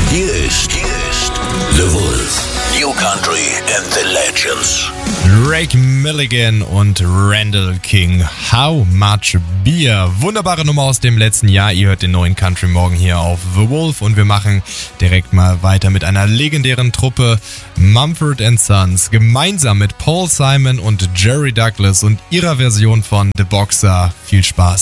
Hier ist The Wolf. New Country and the Legends. Drake Milligan und Randall King. How Much Beer. Wunderbare Nummer aus dem letzten Jahr. Ihr hört den neuen Country Morgen hier auf The Wolf und wir machen direkt mal weiter mit einer legendären Truppe, Mumford & Sons, gemeinsam mit Paul Simon und Jerry Douglas und ihrer Version von The Boxer. Viel Spaß.